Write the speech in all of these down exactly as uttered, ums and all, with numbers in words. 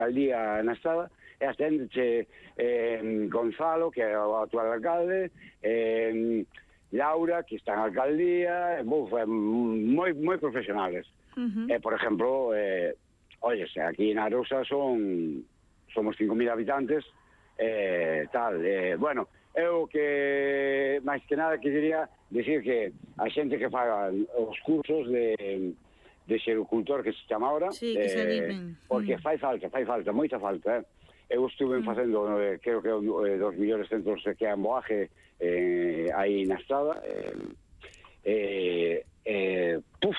alcaldía na Estrada, e aténdeche eh, Gonzalo, que é o actual alcalde, eh, Laura, que está en alcaldía, buf, moi moi profesionales. Uh-huh. Eh, por exemplo, eh, oyes, aquí en Arousa son somos cinco mil habitantes, eh, tal, eh, bueno, eu que máis que nada que diría decir que a xente que faga os cursos de de xerocultor, que se chama ahora, sí, que se animen, eh, porque mm. fai falta, fai falta, moita falta, eh. Eu estuve mm. facendo, eh, creo que eh, dos millores centros que hai en Boaje, eh, aí na Estrada, eh, eh, eh, puf,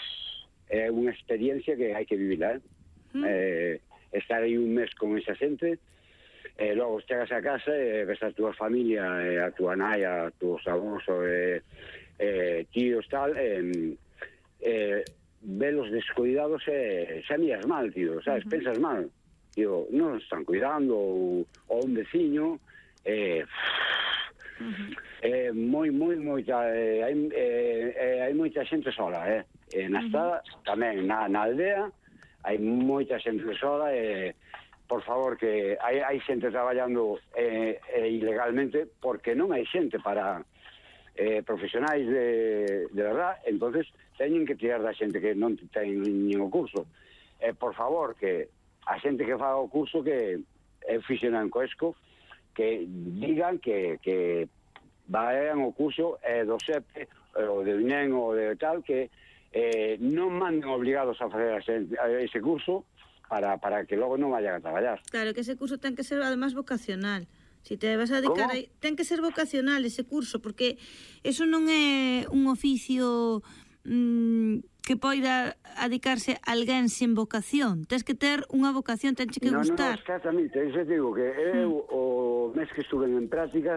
é unha experiencia que hai que vivila, eh. Mm. eh estar aí un mes con esa xente, eh, logo chegas a casa e eh, ves a túa familia, eh, a túa naya, a túos avós, eh, eh, tíos, tal, eh, eh, velos descuidados e eh, xa miras mal, tío, sabes, uh-huh. pensas mal. Digo, non están cuidando, ou, ou un veciño, eh, uh-huh. eh, moi, moi, moita, eh, hai, eh, eh, hai moita xente sola, eh, eh na Estrada, uh-huh. tamén na, na aldea, hai moita xente sola, e, eh, por favor, que hai, hai xente traballando eh, eh, ilegalmente, porque non hai xente para eh, profesionais de, de verdad, entonces teñen que tirar da xente que non ten nin o curso. Eh, por favor, que a xente que faga o curso que é fixen en Coesco, que digan que, que vayan o curso eh, do S E P, o de INEM, o de tal, que eh, non manden obligados a facer a, xente, a ese curso para, para que logo non vayan a traballar. Claro, que ese curso ten que ser además vocacional. Si te vas a dedicar aí, ten que ser vocacional ese curso, porque eso non é un oficio mmm, que poida dedicarse a alguén sin vocación. Tens que ter unha vocación, tens que no, gustar. No, no, exactamente, eso digo que eu mm. o mes que estuve en prácticas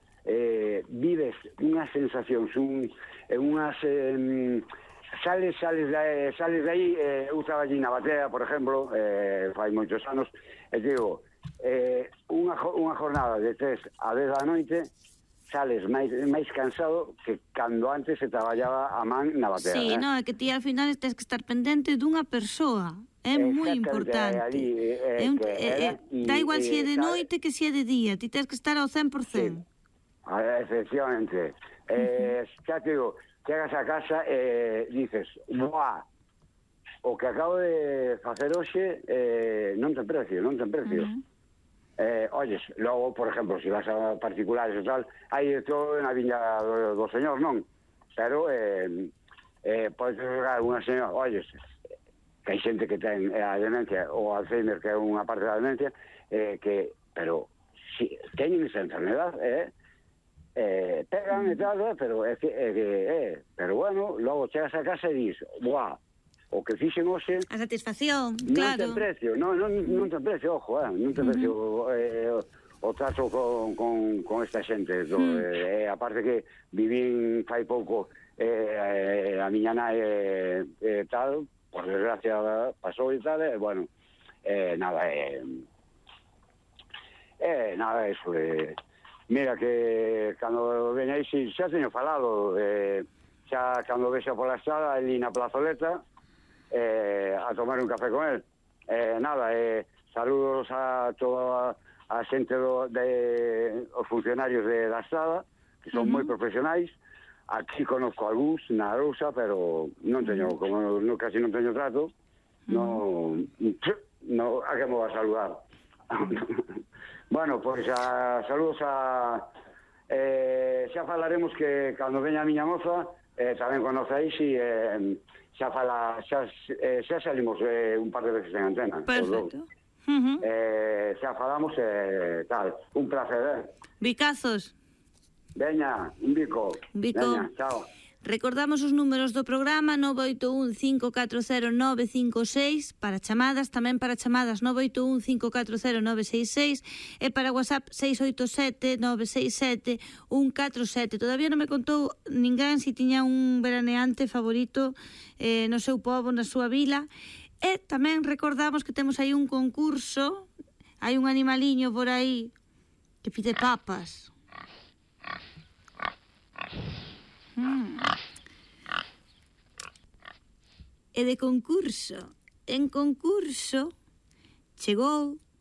eh, vives unhas sensacións, un, unhas eh, sales, sales de, sales de aí, eh, eu traballei na batea, por exemplo, eh, fai moitos anos, e digo, eh, unha, unha jornada de tres a dez da noite, sales máis, máis cansado que cando antes se traballaba a man na batea. Sí, eh? no, é que ti al final tens que estar pendente dunha persoa. É moi importante. Ali, eh, é un, que eh, era, eh, da igual se si é de sabe, noite que se si é de día. Ti tens que estar ao cen por cen. Sí, efectivamente. Eh, uh-huh. Xa te digo, chegas a casa e eh, dices, buah, o que acabo de facer hoxe eh, non ten precio, non ten precio. Uh-huh. Eh, oyes, logo, por exemplo, se si vas a particulares e tal, hai todo na viña do, do señor, non? Pero eh, eh, podes jogar unha señora, oyes, que hai xente que ten eh, a demencia ou Alzheimer, que é unha parte da demencia, eh, que, pero si teñen esa enfermedad, eh, eh, pegan e tal, eh, pero é que, eh, eh, pero bueno, logo chegas a casa e dis, buah, o que fixen hoxe a satisfacción, non claro, ten precio, non, non, non ten precio, ojo, eh, non ten precio uh-huh. eh, o, o trato con, con, con esta xente do, uh-huh. eh, aparte que vivín fai pouco eh, a miña nai eh, eh, tal, por desgracia pasou e tal, e eh, bueno eh, nada eh, eh, nada eso eh, mira que cando veñeis xa teño falado eh, xa cando vexa pola estrada ali na plazoleta Eh, a tomar un café con él. Eh, nada, eh, saludos a toda a xente do, de os funcionarios de la Estrada, que son uh-huh. moi profesionais. Aquí conozco algúns na Arousa, pero non teño, uh-huh. como no, casi non teño trato, uh-huh. no, no, a que me va a saludar. Bueno, pois pues, a, saludos a eh, xa falaremos que cando veña a miña moza eh, tamén conocéis e eh, xa fala, xa, eh, xa salimos eh, un par de veces en antena. Perfecto. Uh-huh. Eh, xa falamos eh, tal, un placer, eh? Bicazos. Veña, un bico. Bico. Veña, chao. Recordamos os números do programa nove oito un cinco catro cero nove cinco seis para chamadas, tamén para chamadas nove oito un cinco catro cero nove seis seis e para WhatsApp seis oito sete nove seis sete un catro sete. Todavía non me contou ninguén se si tiña un veraneante favorito eh, no seu pobo, na súa vila. E tamén recordamos que temos aí un concurso, hai un animaliño por aí que pide papas. Hmm. E de concurso, en concurso chegou